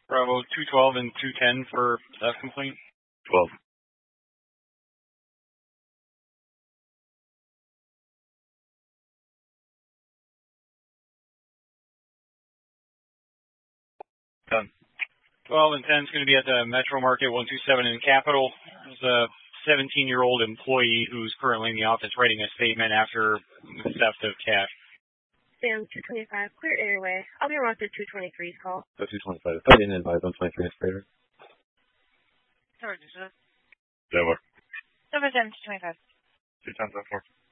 Bravo 212 and 210 for that complaint. 12. Done. 12 and 10 is going to be at the Metro Market 127 in Capitol. There's a 17-year-old employee who's currently in the office writing a statement after the theft of cash. Sam 225, clear airway. I'll be around to 223's call. So 225. I didn't advise 123 is greater. Sorry, sir. Yeah, what? Number 7 225. 2 times that 4.